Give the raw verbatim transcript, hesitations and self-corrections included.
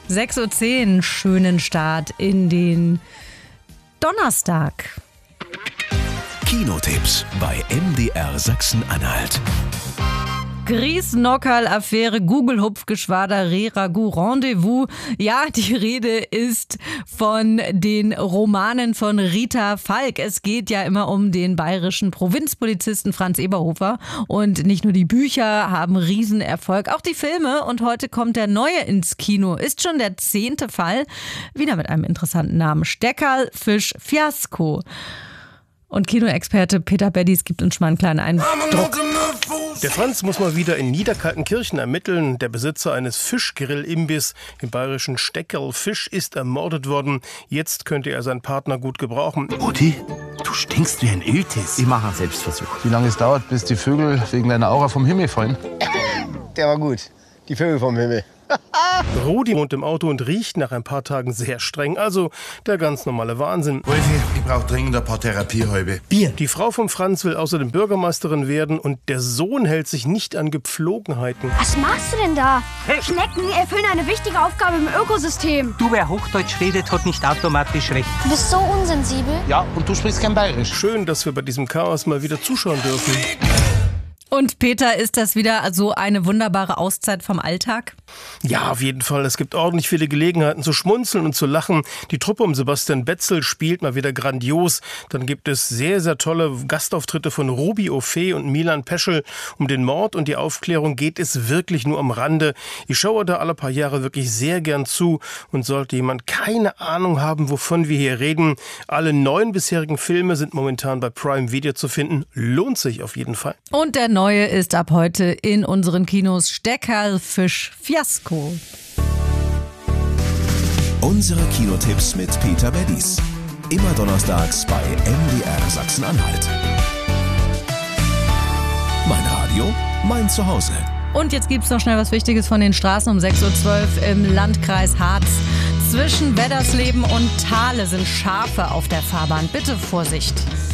sechs Uhr zehn, schönen Start in den Donnerstag. Kinotipps bei M D R Sachsen-Anhalt. Gries-Nockerl-Affäre, Google-Hupfgeschwader, Re-Ragout, Rendezvous. Ja, die Rede ist von den Romanen von Rita Falk. Es geht ja immer um den bayerischen Provinzpolizisten Franz Eberhofer. Und nicht nur die Bücher haben Riesenerfolg, auch die Filme. Und heute kommt der neue ins Kino. Ist schon der zehnte Fall. Wieder mit einem interessanten Namen. Steckerl, Fisch, Fiasko. Und Kinoexperte Peter Beddies gibt uns schon mal einen kleinen Eindruck. Der Franz muss mal wieder in Niederkaltenkirchen ermitteln. Der Besitzer eines Fischgrill-Imbiss im bayerischen Steckerl Fisch ist ermordet worden. Jetzt könnte er seinen Partner gut gebrauchen. Rudi, du stinkst wie ein Iltis. Ich mache einen Selbstversuch. Wie lange es dauert, bis die Vögel wegen deiner Aura vom Himmel fallen? Der war gut. Die Vögel vom Himmel. Rudi wohnt im Auto und riecht nach ein paar Tagen sehr streng. Also der ganz normale Wahnsinn. Wolfi, ich brauche dringend ein paar Therapiehalbe. Bier. Die Frau von Franz will außerdem Bürgermeisterin werden und der Sohn hält sich nicht an Gepflogenheiten. Was machst du denn da? Schnecken erfüllen eine wichtige Aufgabe im Ökosystem. Du, wer Hochdeutsch redet, hat nicht automatisch recht. Du bist so unsensibel. Ja, und du sprichst kein Bayerisch. Schön, dass wir bei diesem Chaos mal wieder zuschauen dürfen. Und Peter, ist das wieder so eine wunderbare Auszeit vom Alltag? Ja, auf jeden Fall. Es gibt ordentlich viele Gelegenheiten zu schmunzeln und zu lachen. Die Truppe um Sebastian Betzel spielt mal wieder grandios. Dann gibt es sehr, sehr tolle Gastauftritte von Ruby Ophé und Milan Peschel. Um den Mord und die Aufklärung geht es wirklich nur am Rande. Ich schaue da alle paar Jahre wirklich sehr gern zu. Und sollte jemand keine Ahnung haben, wovon wir hier reden, alle neun bisherigen Filme sind momentan bei Prime Video zu finden. Lohnt sich auf jeden Fall. Und der neue ist ab heute in unseren Kinos Steckerl, Fisch, Fiasko. Unsere Kinotipps mit Peter Beddies. Immer donnerstags bei M D R Sachsen-Anhalt. Mein Radio, mein Zuhause. Und jetzt gibt's noch schnell was Wichtiges von den Straßen um sechs Uhr zwölf im Landkreis Harz. Zwischen Weddersleben und Thale sind Schafe auf der Fahrbahn. Bitte Vorsicht.